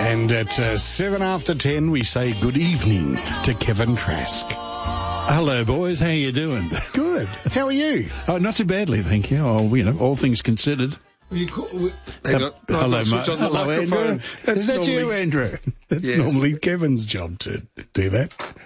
And at 7 after 10, we say good evening to Kevin Trask. Hello, boys. How you doing? Good. How are you? Oh, not too badly, thank you. Oh, all things considered. Hello, Mate. Hello, Andrew. Is that you, Andrew? That's Yes. normally Kevin's job to do that.